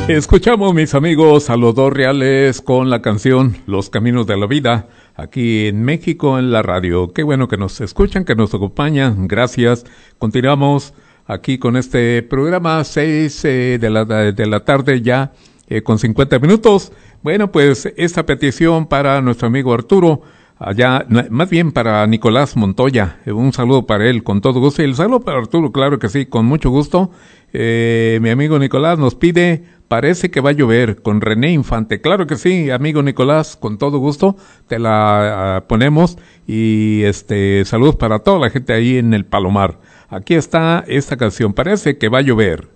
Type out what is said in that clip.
Escuchamos, mis amigos, a los Dos Reales con la canción Los Caminos de la Vida, aquí en México en la radio. Qué bueno que nos escuchan, que nos acompañan. Gracias. Continuamos aquí con este programa, 6 de la tarde ya, con 50 minutos. Bueno, pues esta petición para nuestro amigo Arturo, allá, más bien para Nicolás Montoya. Un saludo para él con todo gusto. Y el saludo para Arturo, claro que sí, con mucho gusto. Mi amigo Nicolás nos pide Parece que va a llover, con René Infante. Claro que sí, amigo Nicolás, con todo gusto te la ponemos. Y saludos para toda la gente ahí en el Palomar. Aquí está esta canción, Parece que va a llover.